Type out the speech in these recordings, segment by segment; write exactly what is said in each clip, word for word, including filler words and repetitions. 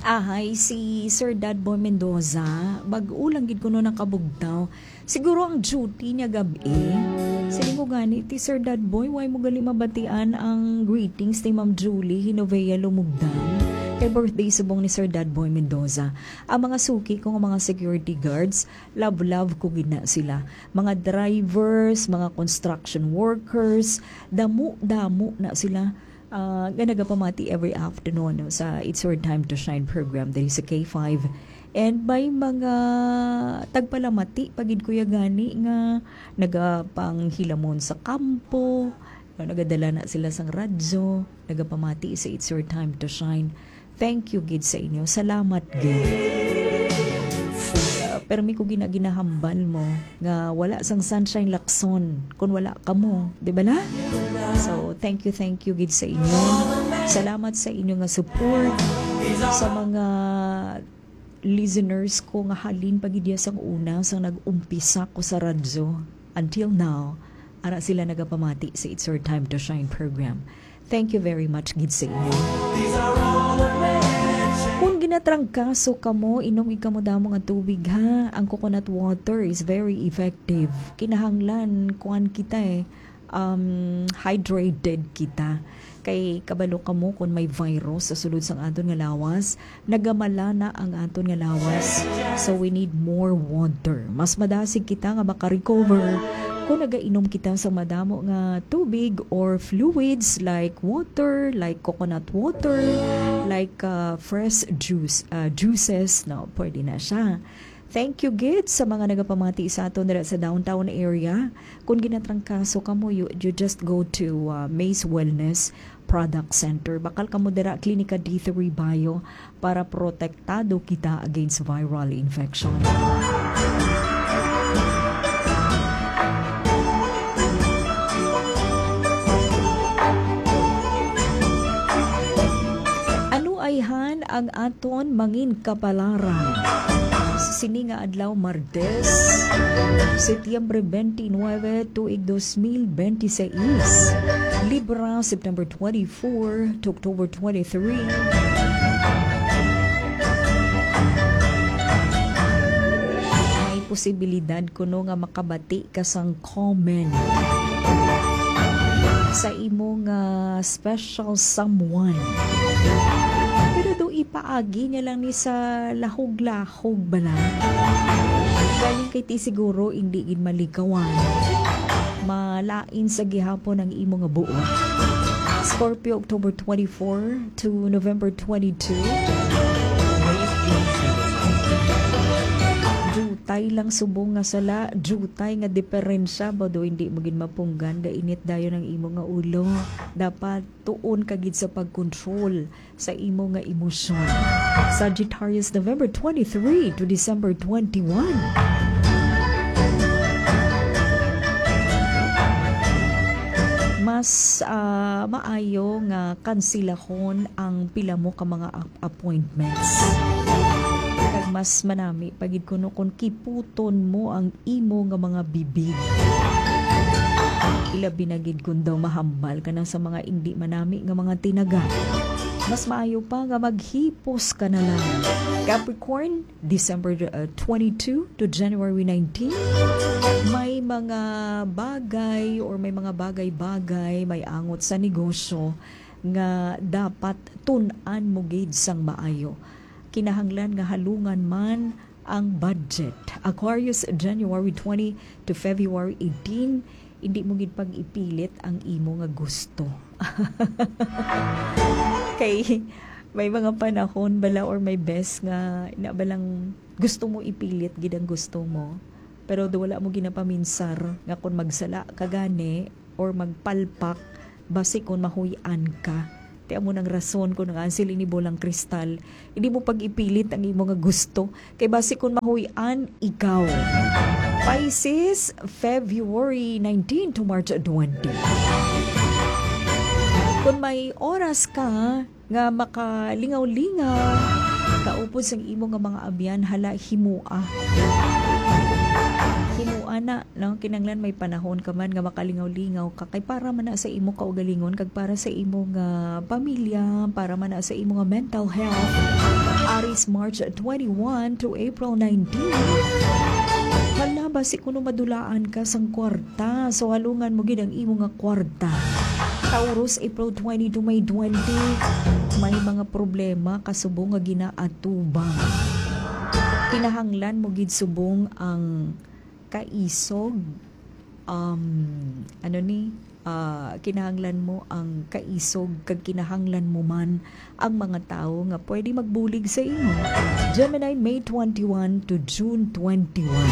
Ahay, si Sir Dadboy Mendoza, mag-ulang gid ko no nakabugtaw. Siguro ang duty niya gabi. Sili ko gani, ti Sir Dadboy, why mo gali mabatian ang greetings ni Ma'am Julie Hinovea Lumugdan kay birthday subong ni Sir Dadboy Mendoza. Ang mga suki ko, mga security guards, love-love ko gid na sila. Mga drivers, mga construction workers, damo-damo na sila. Uh, ganaga pamati every afternoon no, sa It's Your Time to Shine program dahil sa K five. And may mga tagpalamati pagid kuya gani nga nagapanghilamon sa kampo, no, nagadala na sila sang radyo, nagapamati sa It's Your Time to Shine. Thank you gid sa inyo. Salamat gid. Uh, pero may ko ginaginahambal mo nga wala sang sunshine lakson kung wala ka mo, di ba na? So, thank you, thank you gid sa inyo. Salamat sa inyo nga support sa mga listeners ko nga halin pagidya sang una sang nag-umpisa ko sa radyo until now, ara sila nagapamati sa It's Your Time to Shine program. Thank you very much gid sa inyo. Kung ginatrangkaso ka mo, inom ika mo damo nga tubig ha. Ang coconut water is very effective. Kinahanglan kuan kita eh. Um, hydrated kita. Kay kabalo ka mo kung may virus sa sulod sang aton nga lawas, nagamala na ang aton nga lawas. So we need more water. Mas madasig kita nga maka-recover kung nagainom kita sa madamo nga tubig or fluids like water, like coconut water, like uh, fresh juice, uh, juices, no, pwede na siya. Thank you gid sa mga nagapamati sa aton dira sa downtown area. Kung ginatrangkaso ka mo, you, you just go to uh, Maze Wellness Product Center. Bakal ka mo dira Klinika D three Bio para protektado kita against viral infection. Ano ayhan ang aton mangin kapalaran? Sini nga adlaw Martes, Setyembre twenty-nine, tuig two thousand twenty-six. Libra, September twenty-four to October twenty-three. May posibilidad kuno nga makabati ka sang comment sa imong uh, special someone. Pero do ipaagi niya lang ni sa lahog-lahog ba na? Galing kay ti siguro hindi gid maligawan. Malain sa gihapon ang imo nga buot. Scorpio, October twenty-four to November twenty-two. Jutay lang subong nga sala, jutay nga diferensya ba do hindi mo gid mapunggan da init dayon ang imo nga ulo. Dapat tuon ka gid sa pagkontrol sa imo nga emosyon. Sagittarius, November twenty-three to December twenty-one. Mas uh, maayo nga kansilahon ang pila mo ka mga appointments. Kag mas manami pagid kuno kung kiputon mo ang imo nga mga bibig. Ilabi na gid kun daw mahambal ka na sa mga hindi manami nga mga tinaga. Mas maayo pa nga maghipos ka na lang. Capricorn, December uh, twenty-two to January nineteen. May mga bagay or may mga bagay-bagay may angot sa negosyo nga dapat tun-an mo gid sang maayo. Kinahanglan nga halungan man ang budget. Aquarius, January twenty to February eighteen. Hindi mo gid pag-ipilit ang imo nga gusto. Kay may mga panahon bala or may best nga na balang gusto mo ipilit gid ang gusto mo. Pero do wala mo ginapaminsar nga kung magsala ka gani or magpalpak basi kung mahuyan ka. Tiya mo ng rason kung nga sila ni bolang kristal. Hindi mo pag-ipilit ang imo nga gusto. Kay basi kung mahuyan, ikaw. Pisces, February nineteenth to March twentieth. Kung may oras ka nga makalingaw-lingaw, kaupod sang imo nga mga abyan, hala himua. Himua na, no? Kinanglan may panahon ka man nga makalingaw-lingaw ka, kay para man na sa imo kaugalingon, kag para sa imo nga pamilya, para man na sa imo nga mental health. Ari Dates March twenty-one to April nineteenth. Hala, basi kuno madulaan ka sang kwarta. So halungan mo gid ang imo nga kwarta. Taurus, April twenty to May twenty. May mga problema kasubong nga ginaatubang. Kinahanglan mo gid subong ang kaisog. Um, ano ni? Uh, kinahanglan mo ang kaisog kag kinahanglan mo man ang mga tao nga pwede magbulig sa imo. Gemini, May twenty-one to June twenty-one.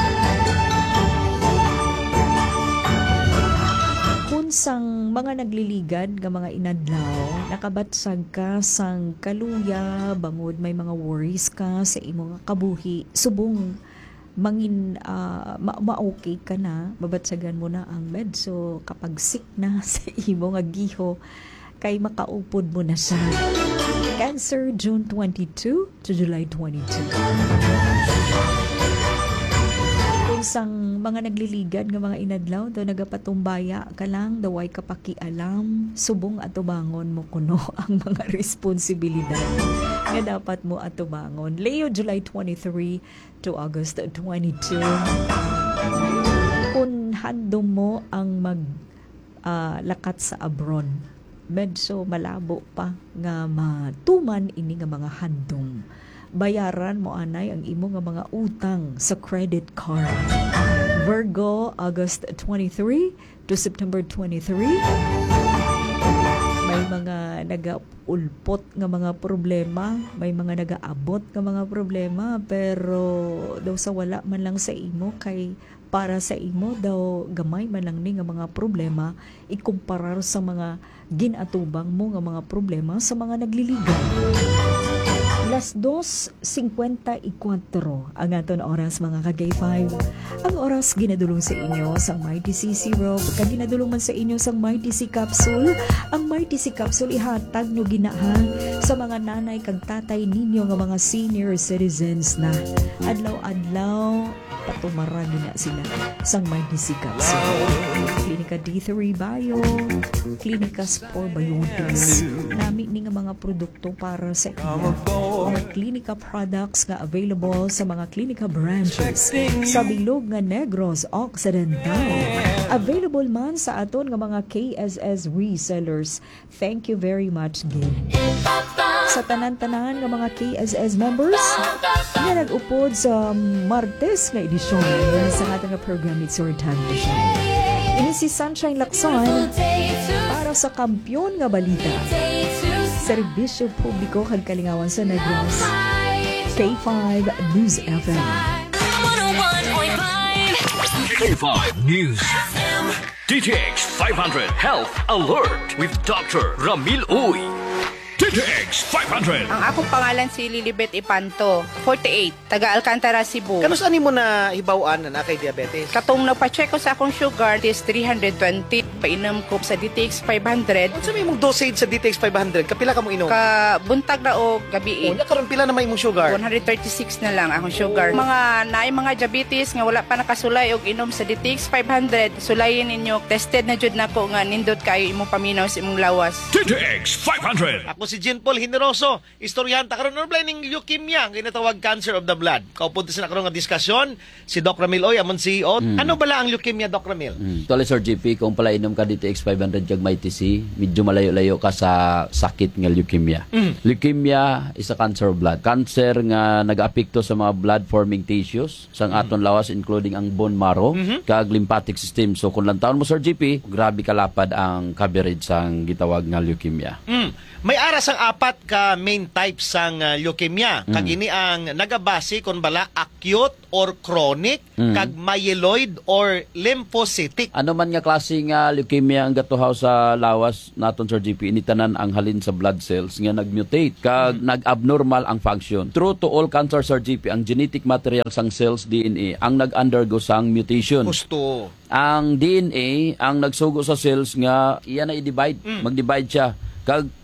Sang mga nagliligad nga mga inadlaw, nakabatsag ka sang kaluya, bangod may mga worries ka sa imo nga kabuhi, subong mangin uh, ma-okay ka na, mabatsagan mo na ang med. So kapag sick na sa imo nga giho, kay makaupod mo na siya. Cancer, June twenty-two to July twenty-two. Sang mga nagliligad nga mga inadlaw daw nagapatumbaya ka lang, daway kapakialam, subong atubangon mo kuno ang mga responsibilidad nga dapat mo atubangon. Leo, July twenty-three to August twenty-two. Kung handom mo ang mag uh, lakat sa abroad, medyo malabo pa nga matuman ini nga mga handom. Bayaran mo anay ang imo nga mga utang sa credit card. Virgo, August twenty-three to September twenty-three. May mga nagaulpot nga mga problema, may mga nagaabot nga mga problema, pero daw sa wala man lang sa imo, kay para sa imo daw gamay man lang ni nga mga problema ikumparar sa mga ginatubang mo nga mga problema sa mga nagliligaw. Las dos fifty-four ang aton oras mga ka-Gay five. Ang oras ginadulong sa inyo sang Mighty C Syrup, kag ginadulong man sa inyo sang Mighty C Capsule. Ang Mighty C Capsule ihatag no ginahan sa mga nanay kag tatay ninyo nga mga senior citizens na. Adlaw-adlaw patumara na sila sang Mighty C Capsule. Klinika D three Bio, Klinika Spore Biotics. Nami ni nga mga produkto para sa inyo. Mga klinika products nga available sa mga klinika branches sa bilog nga Negros Occidental. Available man sa aton nga mga K S S resellers. Thank you very much, Gil. Sa tanan-tanan nga mga K S S members nga nag-upod sa Martes nga edisyon sa ating program It's Your Time to Shine. Ini si Sunshine Lacson para sa Kampiyon nga Balita. Serbisyo publiko kag kalingawan sa Negros. K five News F M. K five News F M. D T X five hundred Health Alert with Doctor Ramil Uy. D T X five hundred. Ang akong pangalan si Lilibet Ipanto, forty-eight, taga Alcantara, Cebu. Kanos ani mo na hibawaan na na kay diabetes? Katong nagpa-check ko sa akong sugar, is three twenty. Painom ko sa D T X five hundred. Unsa may imong dosage sa D T X five hundred? Kapila ka mo inom? Ka buntag na o gabi. Unya karon pila na may imong sugar? one thirty-six na lang akong sugar. Mga naay mga diabetes nga wala pa nakasulay og inom sa D T X five hundred, sulayin ninyo. Tested na jud nako nga nindot kayo imong paminaw sa imong lawas. D T X five hundred. Ako si Jean Paul Generoso, istoryanta karon normal ning leukemia, ang ginatawag cancer of the blood. Kaupunta sa karon nga diskusyon si Doc Ramil Oy, amon C E O. Mm. Ano bala ang leukemia, Doc Ramil? Mm. Tuloy Sir G P, kung pala inom ka D T X five hundred kag Mighty C, medyo malayo-layo ka sa sakit nga leukemia. Mm. Leukemia is a cancer of blood. Cancer nga nag-apekto sa mga blood-forming tissues sang aton mm. lawas, including ang bone marrow mm-hmm. kag lymphatic system. So kung lantaon mo Sir G P, grabe kalapad ang coverage sang gitawag nga leukemia. Mm. May aras ang apat ka main types sang uh, leukemia. Kag Mm. ini ang nagabase kon bala acute or chronic, Mm. kag myeloid or lymphocytic. Ano man nga klase nga leukemia ang gatuhaw sa lawas naton Sir G P, initanan ang halin sa blood cells nga nag-mutate kag mm. nag-abnormal ang function. True to all cancer Sir G P, ang genetic material sang cells D N A ang nag-undergo sang mutation. Gusto. Ang D N A ang nagsugo sa cells nga iya na i-divide, mm. mag-divide siya. Kag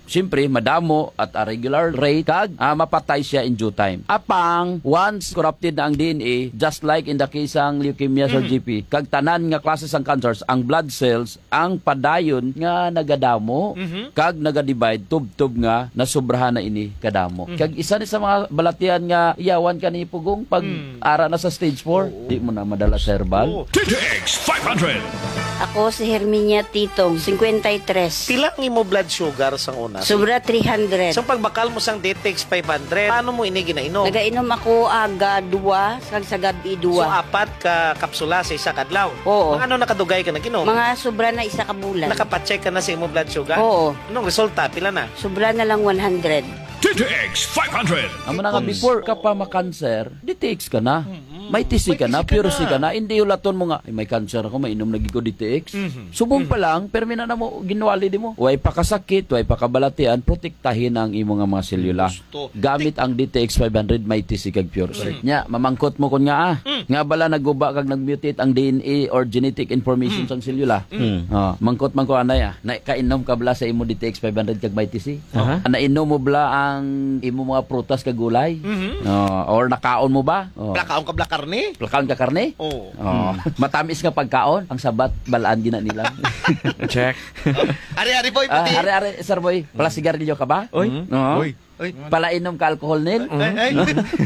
siyempre madamo at a regular rate kag ah, mapatay siya in due time. Apang once corrupted na ang D N A, just like in the case ang leukemia Sir G P, kag tanan nga klase sang cancers, ang blood cells ang padayon nga nagadamo kag nagadivide tub-tub nga nasubrahan na ini kadamo. Kag isa ni sa mga balatian nga iyawan ka ni pugong pag ara na sa stage four, di mo na madala sa herbal. T T X five hundred. Ako si Herminia Titong, fifty-three. Pila ang imo blood sugar sang una? Sobra three hundred. Sa pagbakal mo sang D T X five hundred, paano mo ini ginainom? Nagainom ako aga duwa, kag sa gabi So duwa. apat ka kapsula sa isa kadlaw. Oo. Mga ano nakadugay ka naginom? Mga sobra na isa ka bulan. Nakapacheck ka na sa imo blood sugar? Oo. Anong resulta? Pila na? Sobra na lang one hundred. T T X five hundred. Amo na nga before ka pa makanser, D T X ka na. May T C ka na, pure C ka na. Hindi ulaton mo nga, ay may cancer ako, mainom lagi ko D T X. Subong pa lang, pero mina na mo, ginwali di mo. Way pa kasakit, way pa kabalatian, protektahin ang imo nga mga selula. Gusto. Gamit ang D T X five hundred, may T C kag pure C. Nya, mamangkot mo kun nga ah. Nga bala nagguba kag nagmutate ang D N A or genetic information sang selula. Oh, mangkot man ko anay ah. Na kainom ka bala sa imo D T X five hundred kag may T C. Uh-huh. Nainom mo bala ang imo mga prutas kag gulay. Oh, or nakaon mo ba? Oh. Plakaon ka bla karne? Plakaon ka karne? Oo. Oh. Matamis nga pagkaon, ang sabat balaan gina nila. Check. Ari-ari boy, Ah, puti. are are sir boy, pala sigarilyo ka ba? Oy. Oo. Oy. Oy. Palainom ka alcohol nil? Ay, ay.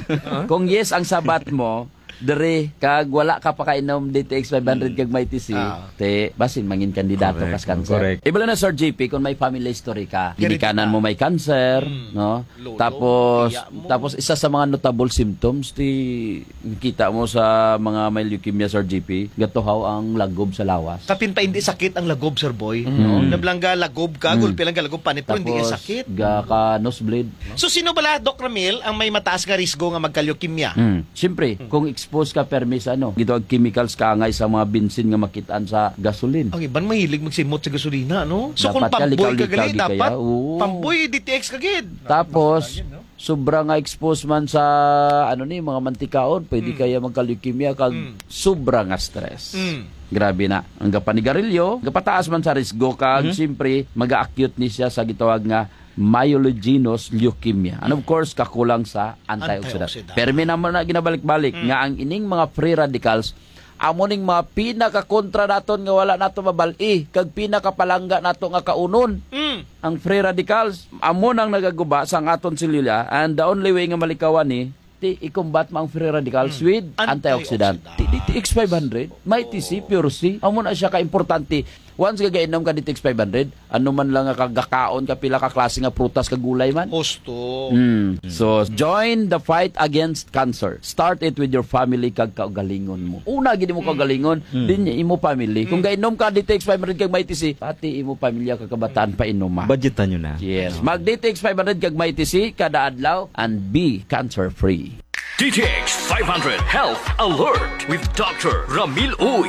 Kung yes ang sabat mo, dere kag wala ka pa kainom D T X five hundred kag may T C, Ah. te basin mangin kandidato Correct, kas cancer. correct. Ibala na Sir J P kung may family history ka, ginikanan mo may cancer, no? Lolo, Tapos tiya mo. tapos isa sa mga notable symptoms ti kita mo sa mga may leukemia Sir J P, gatuhaw ang lagob sa lawas. Kapin pa hindi sakit ang lagob, sir boy. No? Nablangga lagob ka, gulpi lang ka lagob panit pero hindi ka sakit. ga ka nosebleed. So sino bala, Doc Ramil, ang may mataas nga risgo nga magka-leukemia? Mm. Siyempre, kung expose ka permis ano, gito ang chemicals ka ngay sa mga bensin nga makitaan sa gasoline. Ang iban mahilig magsimot sa gasolina, no? So kung Dapat ka, pamboy ka likaw-likaw gali, di kaya. dapat Oo. pamboy D T X kagid. Tapos, sobra nga expose man sa ano ni mga mantikaon, pwede kaya magka-leukemia kag sobra nga stress. Mm. Grabe na. Ang gapanigarilyo, gapataas man sa risgo kag siyempre mag-acute ni siya sa gitawag nga myelogenous leukemia. And of course, kakulang sa antioxidant. Antioxidant. Pero may naman na ginabalik-balik nga ang ining mga free radicals amo ning mga pinaka-kontra naton nga wala nato mabal-i kag pinaka-palangga nato nga kaunon. Mm. Ang free radicals amo nang nagaguba sa ang aton selula and the only way nga malikawan ni ti i-combat mo ang free radicals with antioxidant. Antioxidant. D T X five hundred, may T C, pure C. Amo na siya ka-importante. Once gagainom ka D T X five hundred, ano man lang nga kagakaon ka pila ka klase nga prutas ka gulay man. Hosto. Mm. So, join the fight against cancer. Start it with your family kag kaugalingon mo. Una, gini mo kaugalingon, din niya imo family. Kung gainom ka D T X five hundred kag may T C, pati imo pamilya kag kabataan pa inuma. Budgetan nyo na. Yes. Mag D T X five hundred kag may T C kada adlaw and be cancer-free. D T X five hundred Health Alert with Doctor Ramil Uy.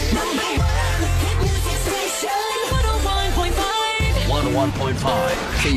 one oh one point five